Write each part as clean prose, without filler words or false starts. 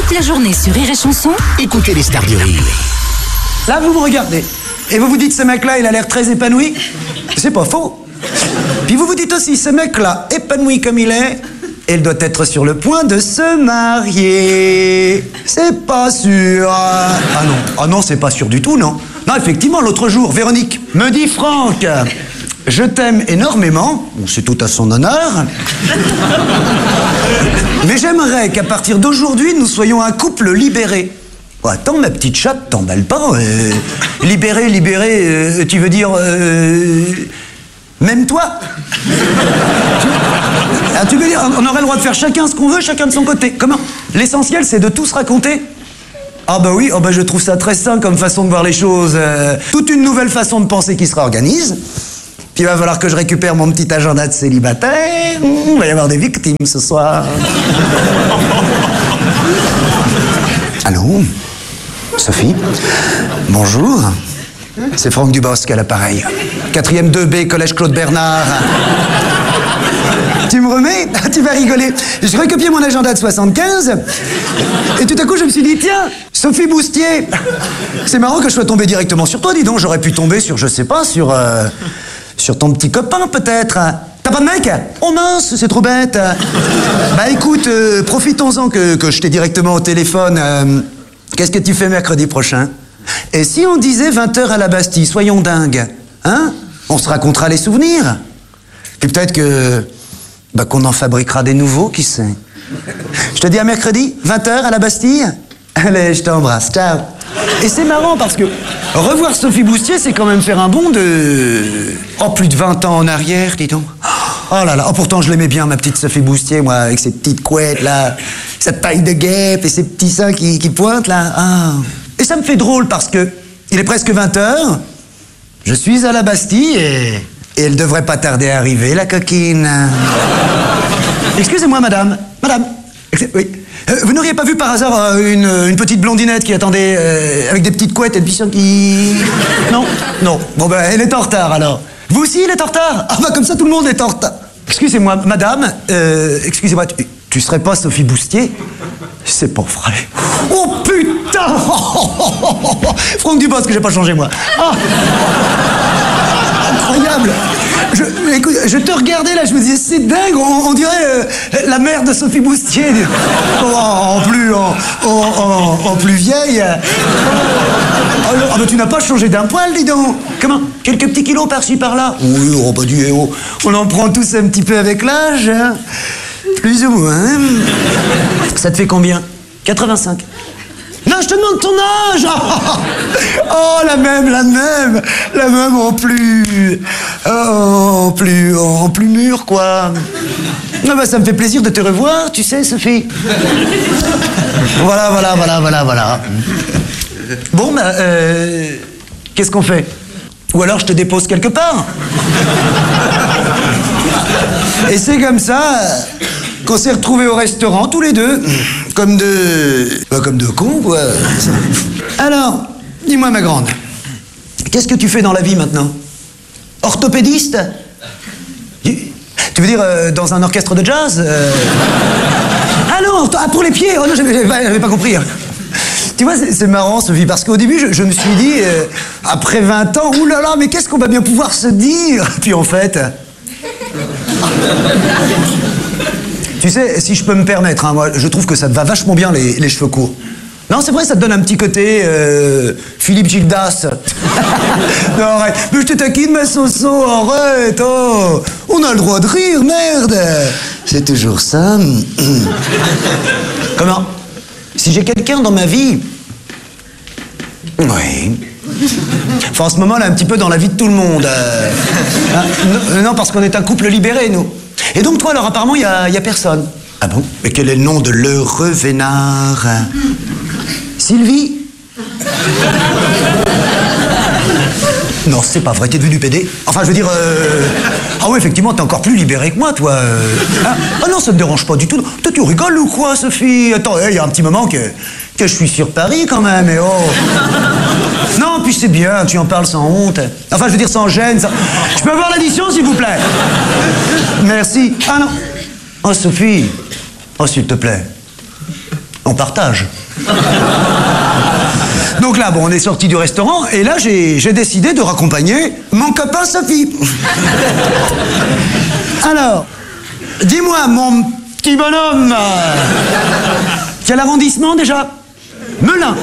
Toute la journée sur Rire et Chanson, Écoutez les stars du rire. Là, vous me regardez. Et vous vous dites, ce mec-là, il a l'air très épanoui. C'est pas faux. Puis vous vous dites aussi, ce mec-là, épanoui comme il est, il doit être sur le point de se marier. C'est pas sûr. Ah non, c'est pas sûr du tout, non. Non, effectivement, l'autre jour, Véronique me dit, Franck, je t'aime énormément. Bon, c'est tout à son honneur. Mais j'aimerais qu'à partir d'aujourd'hui, nous soyons un couple libéré. Oh, attends, ma petite chatte, t'emballe pas. Libéré, tu veux dire... même toi. Tu veux dire, on aurait le droit de faire chacun ce qu'on veut, chacun de son côté. Comment? L'essentiel, c'est de tout se raconter. Ah bah oui, je trouve ça très sain comme façon de voir les choses. Toute une nouvelle façon de penser qui se réorganise. Puis il va falloir que je récupère mon petit agenda de célibataire. Il va y avoir des victimes ce soir. Allô? Sophie? Bonjour. C'est Franck Dubosc à l'appareil. 4e 2B, collège Claude Bernard. Tu me remets? Tu vas rigoler. Je recopiais mon agenda de 75. Et tout à coup, je me suis dit, tiens, Sophie Boustier. C'est marrant que je sois tombé directement sur toi, dis donc. J'aurais pu tomber sur, je sais pas, sur ton petit copain, peut-être. T'as pas de mec? Oh mince, c'est trop bête. Bah écoute, profitons-en que je t'ai directement au téléphone. Qu'est-ce que tu fais mercredi prochain? Et si on disait 20h à la Bastille, soyons dingues, hein? On se racontera les souvenirs. Et peut-être que... qu'on en fabriquera des nouveaux, qui sait. Je te dis à mercredi, 20h à la Bastille? Allez, je t'embrasse, ciao. Et c'est marrant parce que revoir Sophie Boustier, c'est quand même faire un bond de... plus de 20 ans en arrière, dis donc. Oh là là, pourtant je l'aimais bien, ma petite Sophie Boustier, moi, avec ses petites couettes, là, sa taille de guêpe et ses petits seins qui pointent, là. Ah. Et ça me fait drôle parce que il est presque 20h, je suis à la Bastille et elle devrait pas tarder à arriver, la coquine. Excusez-moi, madame. Madame. Oui. Vous n'auriez pas vu par hasard une petite blondinette qui attendait avec des petites couettes et des bichons qui... Non? Non. Bon, elle est en retard, alors. Vous aussi, elle est en retard? Comme ça, tout le monde est en retard. Excusez-moi, madame. Excusez-moi, tu serais pas Sophie Boustier? C'est pas vrai. Oh, putain! Franck Dubosc, que j'ai pas changé, moi. Incroyable. Écoute, je te regardais là, je me disais, c'est dingue, on dirait la mère de Sophie Boustier. En plus vieille. Tu n'as pas changé d'un poil, dis donc. Comment? Quelques petits kilos par-ci, par-là? Oui, on en prend tous un petit peu avec l'âge. Hein. Plus ou moins. Hein. Ça te fait combien? 85. Non, je te demande ton âge. La même en plus mûr, quoi. Ça me fait plaisir de te revoir, tu sais, Sophie. Voilà. Bon, qu'est-ce qu'on fait? Ou alors je te dépose quelque part. Et c'est comme ça qu'on s'est retrouvés au restaurant, tous les deux. Comme deux cons, quoi. Alors, dis-moi, ma grande, qu'est-ce que tu fais dans la vie maintenant? Orthopédiste? Tu veux dire dans un orchestre de jazz? Ah non, pour les pieds. Oh non, j'avais pas compris. Tu vois, c'est marrant, Sophie, parce qu'au début, je me suis dit, après 20 ans, oulala, mais qu'est-ce qu'on va bien pouvoir se dire? Puis en fait... Tu sais, si je peux me permettre, hein, moi, je trouve que ça te va vachement bien, les cheveux courts. Non, c'est vrai, ça te donne un petit côté Philippe Gildas. Non, arrête. Mais je te taquine, ma Soso, arrête. Oh. On a le droit de rire, merde. C'est toujours ça. Comment? Si j'ai quelqu'un dans ma vie... Oui. Enfin, en ce moment, là, un petit peu dans la vie de tout le monde. Non, parce qu'on est un couple libéré, nous. Et donc, toi, alors, apparemment, il y a personne. Ah bon? Mais quel est le nom de l'heureux vénard? Sylvie? Non, c'est pas vrai, t'es devenu pédé. Enfin, je veux dire... Ah oui, effectivement, t'es encore plus libéré que moi, toi. Ah non, ça te dérange pas du tout. Toi, tu rigoles ou quoi, Sophie? Attends, il y a un petit moment que je suis sur Paris, quand même, et oh... Non, puis c'est bien, tu en parles sans honte. Enfin, je veux dire, sans gêne. Je peux avoir l'addition, s'il vous plaît? Merci. Ah non. Oh, Sophie. Oh, s'il te plaît. On partage. Donc là, bon, on est sorti du restaurant, et là, j'ai décidé de raccompagner mon copain Sophie. Alors, dis-moi, mon petit bonhomme, quel arrondissement déjà? Melun.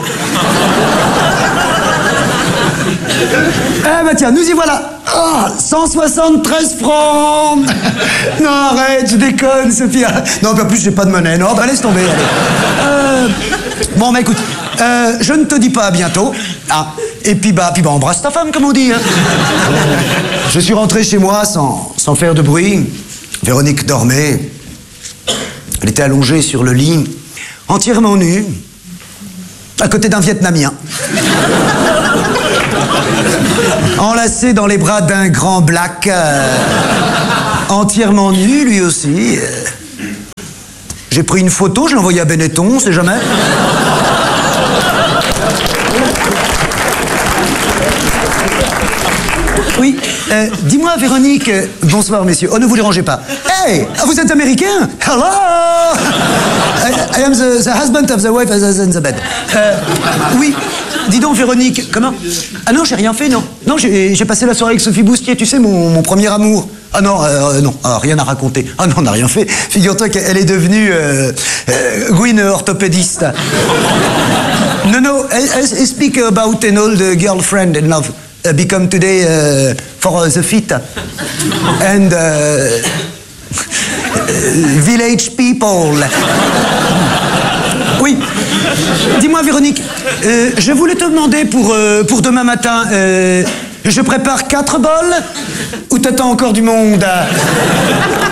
Eh ben tiens, nous y voilà. Oh, 173 francs. Non, arrête, je déconne, Sophie. Non, en plus, j'ai pas de monnaie. Non, bah laisse tomber. Bon, bah écoute, je ne te dis pas à bientôt. Ah, et puis bah, embrasse ta femme, comme on dit. Hein. Je suis rentré chez moi sans faire de bruit. Véronique dormait. Elle était allongée sur le lit, entièrement nue, à côté d'un Vietnamien. Enlacé dans les bras d'un grand black, entièrement nu, lui aussi. J'ai pris une photo, je l'ai envoyée à Benetton, on sait jamais. Oui, dis-moi, Véronique... bonsoir, messieurs. Oh, ne vous dérangez pas. Hey, vous êtes américain? Hello! I am the husband of the wife in the bed. Oui, dis donc, Véronique, comment? Ah non, j'ai rien fait, non. Non, j'ai passé la soirée avec Sophie Boustier, tu sais, mon premier amour. Ah non, non, rien à raconter. Ah non, on n'a rien fait. Figure-toi qu'elle est devenue Gwyn orthopédiste. No, I speak about an old girlfriend in love. Become today for the feet. And village people. Oui. Dis-moi, Véronique, je voulais te demander pour demain matin, je prépare 4 bols ou t'attends encore du monde?